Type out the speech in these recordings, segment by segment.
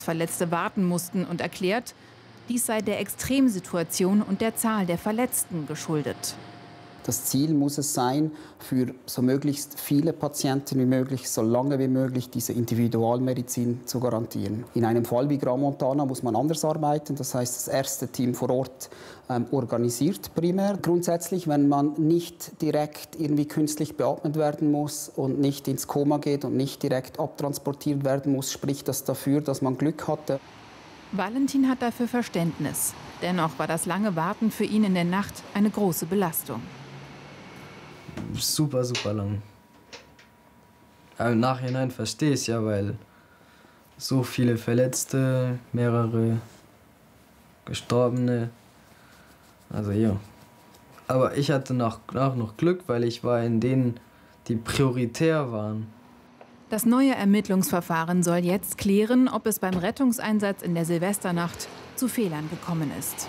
Verletzte warten mussten und erklärt, dies sei der Extremsituation und der Zahl der Verletzten geschuldet. Das Ziel muss es sein, für so möglichst viele Patienten wie möglich, so lange wie möglich diese Individualmedizin zu garantieren. In einem Fall wie Gran Montana muss man anders arbeiten. Das heißt, das erste Team vor Ort organisiert primär. Grundsätzlich, wenn man nicht direkt irgendwie künstlich beatmet werden muss und nicht ins Koma geht und nicht direkt abtransportiert werden muss, spricht das dafür, dass man Glück hatte. Valentin hat dafür Verständnis. Dennoch war das lange Warten für ihn in der Nacht eine große Belastung. Super, super lang. Aber im Nachhinein verstehe ich es ja, weil so viele Verletzte, mehrere Gestorbene. Also ja. Aber ich hatte auch noch Glück, weil ich war in denen, die prioritär waren. Das neue Ermittlungsverfahren soll jetzt klären, ob es beim Rettungseinsatz in der Silvesternacht zu Fehlern gekommen ist.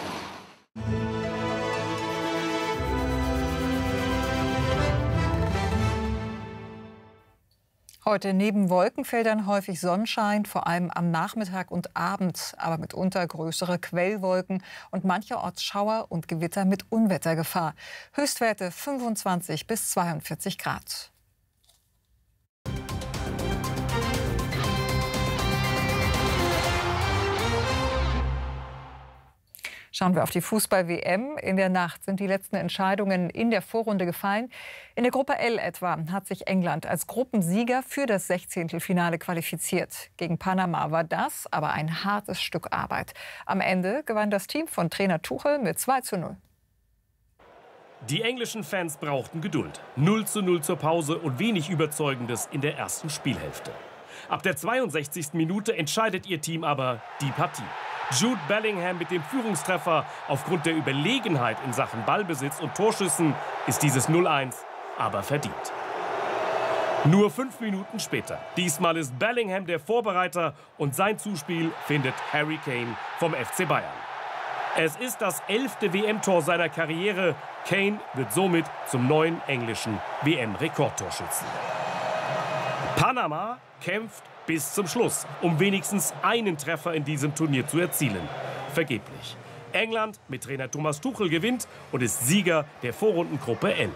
Heute neben Wolkenfeldern häufig Sonnenschein, vor allem am Nachmittag und Abend, aber mitunter größere Quellwolken und mancherorts Schauer und Gewitter mit Unwettergefahr. Höchstwerte 25 bis 42 Grad. Schauen wir auf die Fußball-WM. In der Nacht sind die letzten Entscheidungen in der Vorrunde gefallen. In der Gruppe L etwa hat sich England als Gruppensieger für das 16. Finale qualifiziert. Gegen Panama war das aber ein hartes Stück Arbeit. Am Ende gewann das Team von Trainer Tuchel mit 2:0. Die englischen Fans brauchten Geduld. 0:0 zur Pause und wenig Überzeugendes in der ersten Spielhälfte. Ab der 62. Minute entscheidet ihr Team aber die Partie. Jude Bellingham mit dem Führungstreffer. Aufgrund der Überlegenheit in Sachen Ballbesitz und Torschüssen ist dieses 0:1 aber verdient. Nur 5 Minuten später. Diesmal ist Bellingham der Vorbereiter und sein Zuspiel findet Harry Kane vom FC Bayern. Es ist das 11. WM-Tor seiner Karriere. Kane wird somit zum neuen englischen WM-Rekordtorschützen. Panama kämpft bis zum Schluss, um wenigstens einen Treffer in diesem Turnier zu erzielen. Vergeblich. England mit Trainer Thomas Tuchel gewinnt und ist Sieger der Vorrundengruppe L.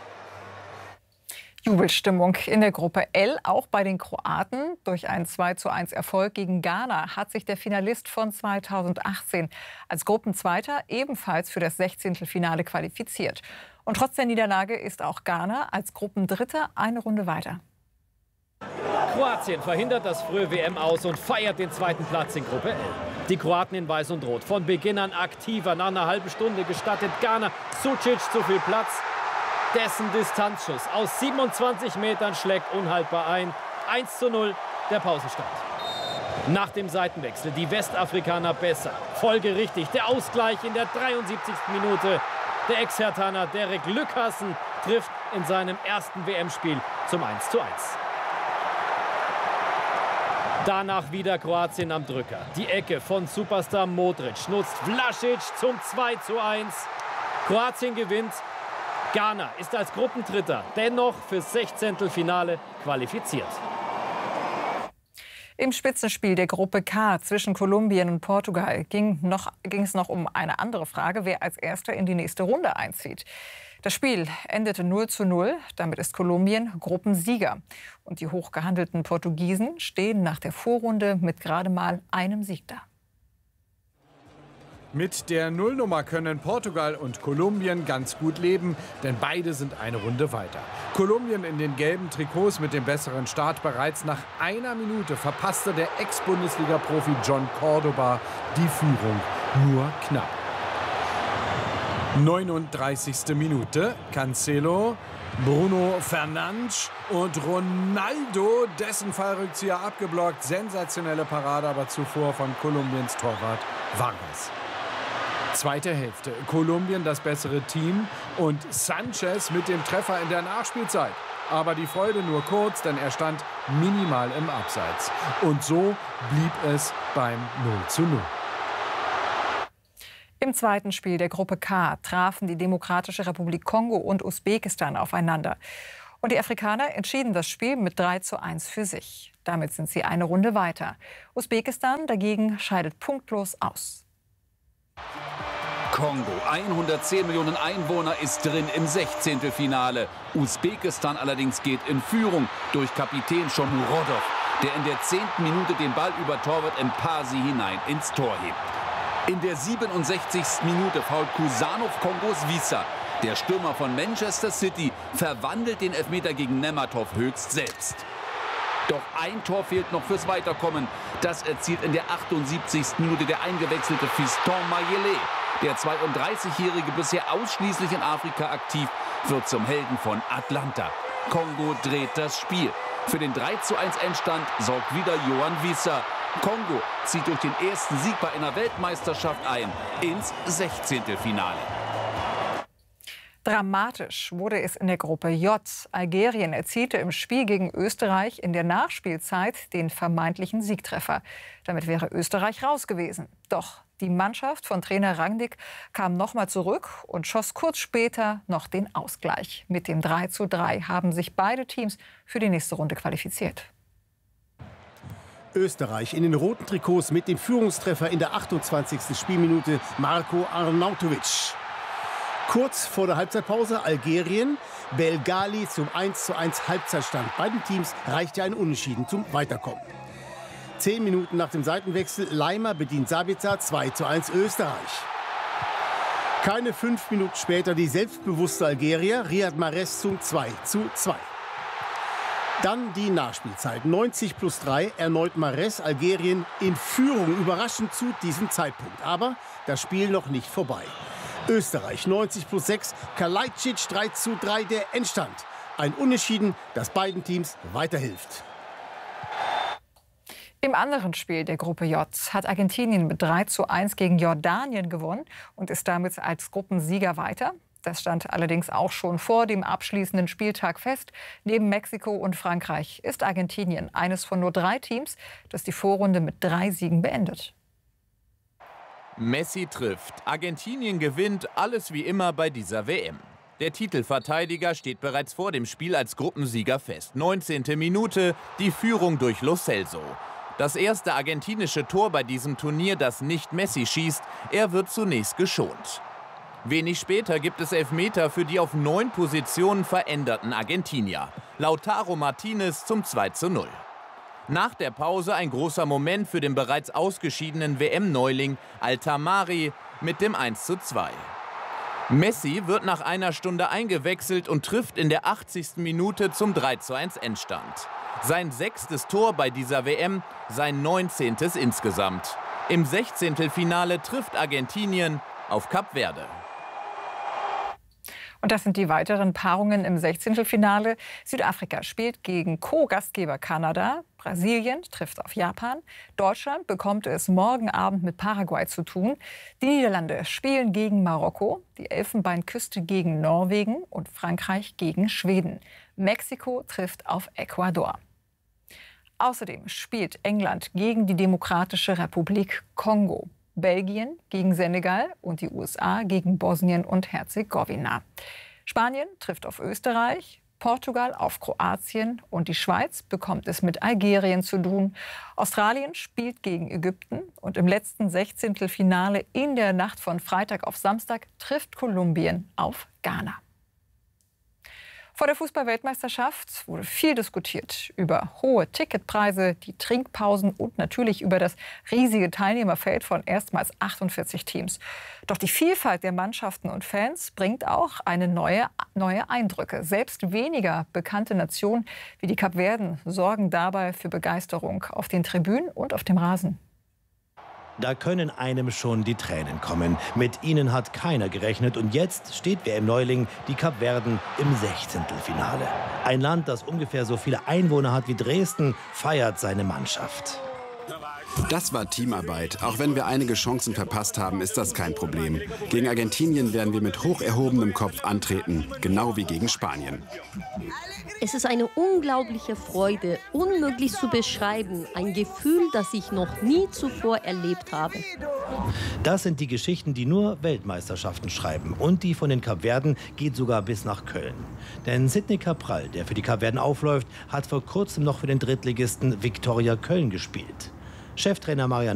Jubelstimmung in der Gruppe L, auch bei den Kroaten. Durch einen 2:1 Erfolg gegen Ghana hat sich der Finalist von 2018 als Gruppenzweiter ebenfalls für das 16. Finale qualifiziert. Und trotz der Niederlage ist auch Ghana als Gruppendritter eine Runde weiter. Kroatien verhindert das frühe WM aus und feiert den zweiten Platz in Gruppe L. Die Kroaten in Weiß und Rot, von Beginn an aktiver. Nach einer halben Stunde gestattet Ghana Sucic zu viel Platz. Dessen Distanzschuss aus 27 Metern schlägt unhaltbar ein. 1:0 der Pausenstand. Nach dem Seitenwechsel die Westafrikaner besser. Folgerichtig der Ausgleich in der 73. Minute. Der Ex-Herthaner Derek Lückhassen trifft in seinem ersten WM-Spiel zum 1:1. Danach wieder Kroatien am Drücker. Die Ecke von Superstar Modric nutzt Vlasic zum 2:1. Kroatien gewinnt. Ghana ist als Gruppendritter dennoch fürs 16. Finale qualifiziert. Im Spitzenspiel der Gruppe K zwischen Kolumbien und Portugal ging es noch um eine andere Frage, wer als Erster in die nächste Runde einzieht. Das Spiel endete 0:0. Damit ist Kolumbien Gruppensieger. Und die hochgehandelten Portugiesen stehen nach der Vorrunde mit gerade mal einem Sieg da. Mit der Nullnummer können Portugal und Kolumbien ganz gut leben, denn beide sind eine Runde weiter. Kolumbien in den gelben Trikots mit dem besseren Start. Bereits nach einer Minute verpasste der Ex-Bundesliga-Profi John Cordoba die Führung nur knapp. 39. Minute, Cancelo, Bruno Fernandes und Ronaldo, dessen Fallrückzieher abgeblockt. Sensationelle Parade, aber zuvor von Kolumbiens Torwart Vargas. Zweite Hälfte, Kolumbien das bessere Team und Sanchez mit dem Treffer in der Nachspielzeit. Aber die Freude nur kurz, denn er stand minimal im Abseits. Und so blieb es beim 0:0. Im zweiten Spiel der Gruppe K trafen die Demokratische Republik Kongo und Usbekistan aufeinander. Und die Afrikaner entschieden das Spiel mit 3:1 für sich. Damit sind sie eine Runde weiter. Usbekistan dagegen scheidet punktlos aus. Kongo, 110 Millionen Einwohner, ist drin im 16. Usbekistan allerdings geht in Führung durch Kapitän Shomurodov, der in der 10. Minute den Ball über Torwart Mpasi hinein ins Tor hebt. In der 67. Minute fault Kusanov Kongos Wissa. Der Stürmer von Manchester City verwandelt den Elfmeter gegen Nematov höchst selbst. Doch ein Tor fehlt noch fürs Weiterkommen. Das erzielt in der 78. Minute der eingewechselte Fiston Mayele. Der 32-Jährige, bisher ausschließlich in Afrika aktiv, wird zum Helden von Atlanta. Kongo dreht das Spiel. Für den 3:1 Endstand sorgt wieder Yohan Wissa. Kongo zieht durch den ersten Sieg bei einer Weltmeisterschaft ein ins 16. Finale. Dramatisch wurde es in der Gruppe J. Algerien erzielte im Spiel gegen Österreich in der Nachspielzeit den vermeintlichen Siegtreffer. Damit wäre Österreich raus gewesen. Doch die Mannschaft von Trainer Rangnick kam nochmal zurück und schoss kurz später noch den Ausgleich. Mit dem 3:3 haben sich beide Teams für die nächste Runde qualifiziert. Österreich in den roten Trikots mit dem Führungstreffer in der 28. Spielminute Marko Arnautovic. Kurz vor der Halbzeitpause Algerien, Belgali zum 1:1 Halbzeitstand. Beiden Teams reichte ein Unentschieden zum Weiterkommen. 10 Minuten nach dem Seitenwechsel, Leimer bedient Sabitzer, 2:1 Österreich. Keine 5 Minuten später die selbstbewusste Algerier, Riyad Mahrez zum 2:2. Dann die Nachspielzeit, 90+3, erneut Mahrez, Algerien in Führung, überraschend zu diesem Zeitpunkt. Aber das Spiel noch nicht vorbei. Österreich 90+6, Kalajdzic 3:3 der Endstand. Ein Unentschieden, das beiden Teams weiterhilft. Im anderen Spiel der Gruppe J hat Argentinien mit 3:1 gegen Jordanien gewonnen und ist damit als Gruppensieger weiter. Das stand allerdings auch schon vor dem abschließenden Spieltag fest. Neben Mexiko und Frankreich ist Argentinien eines von nur 3 Teams, das die Vorrunde mit 3 Siegen beendet. Messi trifft. Argentinien gewinnt, alles wie immer bei dieser WM. Der Titelverteidiger steht bereits vor dem Spiel als Gruppensieger fest. 19. Minute, die Führung durch Lo Celso. Das erste argentinische Tor bei diesem Turnier, das nicht Messi schießt. Er wird zunächst geschont. Wenig später gibt es Elfmeter für die auf 9 Positionen veränderten Argentinier. Lautaro Martinez zum 2:0. Nach der Pause ein großer Moment für den bereits ausgeschiedenen WM-Neuling Altamari mit dem 1:2. Messi wird nach einer Stunde eingewechselt und trifft in der 80. Minute zum 3:1 Endstand. Sein 6. Tor bei dieser WM, sein 19. insgesamt. Im 16. Finale trifft Argentinien auf Kap Verde. Und das sind die weiteren Paarungen im 16. Finale. Südafrika spielt gegen Co-Gastgeber Kanada. Brasilien trifft auf Japan. Deutschland bekommt es morgen Abend mit Paraguay zu tun. Die Niederlande spielen gegen Marokko, die Elfenbeinküste gegen Norwegen und Frankreich gegen Schweden. Mexiko trifft auf Ecuador. Außerdem spielt England gegen die Demokratische Republik Kongo. Belgien gegen Senegal und die USA gegen Bosnien und Herzegowina. Spanien trifft auf Österreich, Portugal auf Kroatien und die Schweiz bekommt es mit Algerien zu tun. Australien spielt gegen Ägypten und im letzten 16. Finale in der Nacht von Freitag auf Samstag trifft Kolumbien auf Ghana. Vor der Fußball-Weltmeisterschaft wurde viel diskutiert über hohe Ticketpreise, die Trinkpausen und natürlich über das riesige Teilnehmerfeld von erstmals 48 Teams. Doch die Vielfalt der Mannschaften und Fans bringt auch neue Eindrücke. Selbst weniger bekannte Nationen wie die Kapverden sorgen dabei für Begeisterung auf den Tribünen und auf dem Rasen. Da können einem schon die Tränen kommen. Mit ihnen hat keiner gerechnet. Und jetzt steht WM-Neuling, die Kapverden, im 16. Finale. Ein Land, das ungefähr so viele Einwohner hat wie Dresden, feiert seine Mannschaft. Das war Teamarbeit. Auch wenn wir einige Chancen verpasst haben, ist das kein Problem. Gegen Argentinien werden wir mit hoch erhobenem Kopf antreten, genau wie gegen Spanien. Es ist eine unglaubliche Freude, unmöglich zu beschreiben. Ein Gefühl, das ich noch nie zuvor erlebt habe. Das sind die Geschichten, die nur Weltmeisterschaften schreiben. Und die von den Kapverden geht sogar bis nach Köln. Denn Sidney Cabral, der für die Kapverden aufläuft, hat vor kurzem noch für den Drittligisten Viktoria Köln gespielt. Cheftrainer Marian